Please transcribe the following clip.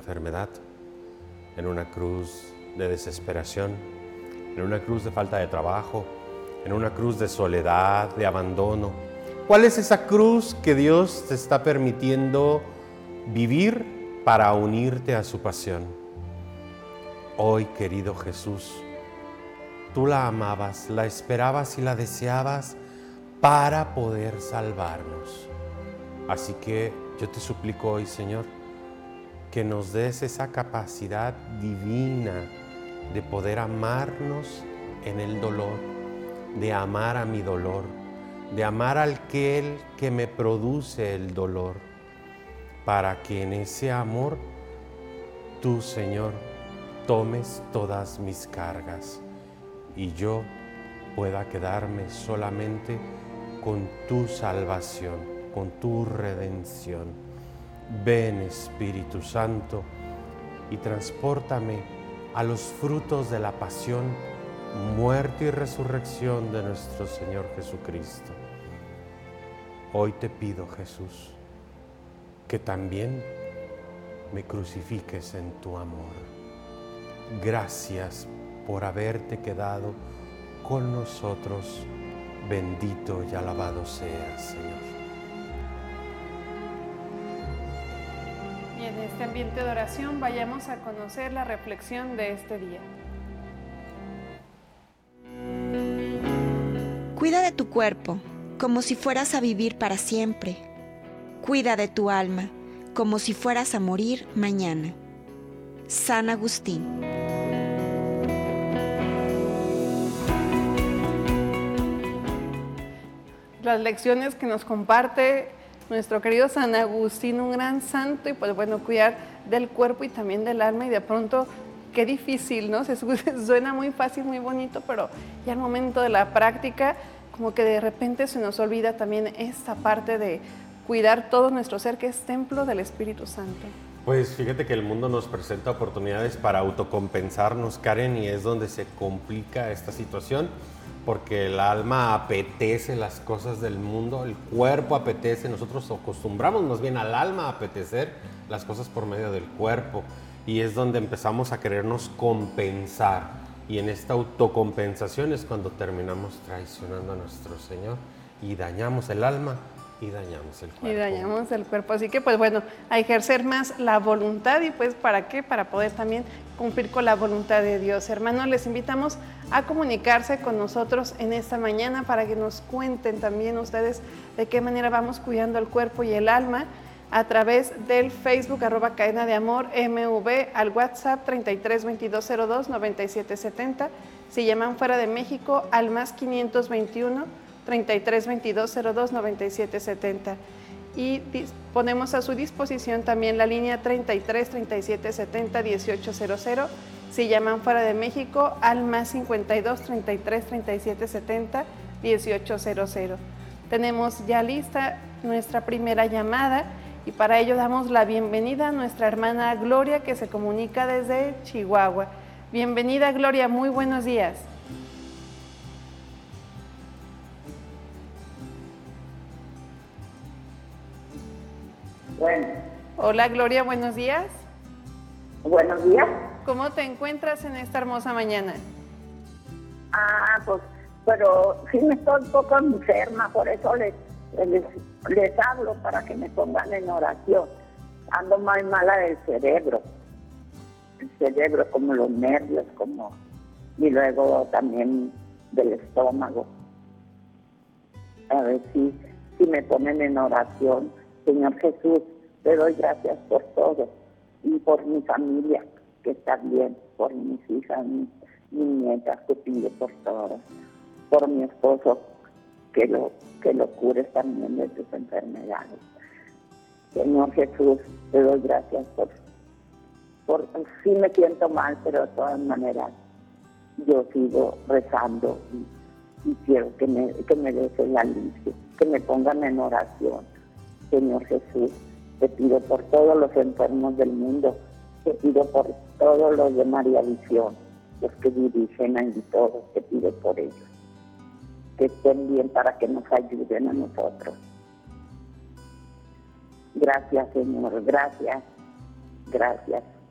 enfermedad, en una cruz de desesperación, en una cruz de falta de trabajo, en una cruz de soledad, de abandono. ¿Cuál es esa cruz que Dios te está permitiendo vivir para unirte a su pasión? Hoy, querido Jesús, tú la amabas, la esperabas y la deseabas para poder salvarnos. Así que yo te suplico hoy, Señor, que nos des esa capacidad divina de poder amarnos en el dolor, de amar a mi dolor, de amar al aquel que me produce el dolor, para que en ese amor tú, Señor, tomes todas mis cargas y yo pueda quedarme solamente con tu salvación, con tu redención. Ven, Espíritu Santo, y transpórtame a los frutos de la pasión, muerte y resurrección de nuestro Señor Jesucristo. Hoy te pido, Jesús, que también me crucifiques en tu amor. Gracias por haberte quedado con nosotros. Bendito y alabado seas, Señor. Y en este ambiente de oración vayamos a conocer la reflexión de este día. Cuida de tu cuerpo como si fueras a vivir para siempre. Cuida de tu alma como si fueras a morir mañana. San Agustín. Las lecciones que nos comparte nuestro querido San Agustín, un gran santo, y pues bueno, cuidar del cuerpo y también del alma, y de pronto qué difícil, ¿no? Suena muy fácil, muy bonito, pero ya al momento de la práctica, como que de repente se nos olvida también esta parte de cuidar todo nuestro ser, que es templo del Espíritu Santo. Pues fíjate que el mundo nos presenta oportunidades para autocompensarnos, Karen, y es donde se complica esta situación, porque el alma apetece las cosas del mundo, el cuerpo apetece, nosotros acostumbramos más bien al alma a apetecer las cosas por medio del cuerpo, y es donde empezamos a querernos compensar, y en esta autocompensación es cuando terminamos traicionando a nuestro Señor y dañamos el alma y dañamos el cuerpo. Y dañamos el cuerpo. Así que, pues bueno, a ejercer más la voluntad. ¿Y pues para qué? Para poder también cumplir con la voluntad de Dios. Hermanos, les invitamos a comunicarse con nosotros en esta mañana para que nos cuenten también ustedes de qué manera vamos cuidando el cuerpo y el alma a través del Facebook, @Cadena de Amor MV, al WhatsApp 33 22 02 97 70. Si llaman fuera de México, al más 521 33 22 02 97 70. Y ponemos a su disposición también la línea 33 37 70 1800. Si llaman fuera de México, al más 52 33 37 70 1800. Tenemos ya lista nuestra primera llamada y para ello damos la bienvenida a nuestra hermana Gloria, que se comunica desde Chihuahua. Bienvenida, Gloria, muy buenos días. Bueno. Hola, Gloria, buenos días. Buenos días. ¿Cómo te encuentras en esta hermosa mañana? Pues, pero sí me estoy un poco enferma, por eso les hablo para que me pongan en oración. Ando muy mala del cerebro. El cerebro, como los nervios, y luego también del estómago. A ver si me ponen en oración. Señor Jesús, te doy gracias por todo y por mi familia, que está bien, por mis hijas, mis nietas, te pido por todo, por mi esposo, que lo cures también de sus enfermedades. Señor Jesús, te doy gracias por sí me siento mal, pero de todas maneras yo sigo rezando y quiero que me des el alivio, que me pongan en oración. Señor Jesús, te pido por todos los enfermos del mundo, te pido por todos los de María Visión, los que dirigen ahí todos, te pido por ellos, que estén bien para que nos ayuden a nosotros. Gracias, Señor, gracias. Gracias.